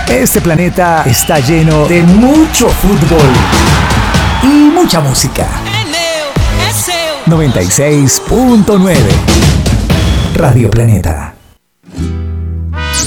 Este planeta está lleno de mucho fútbol y mucha música. 96.9 Radio Planeta.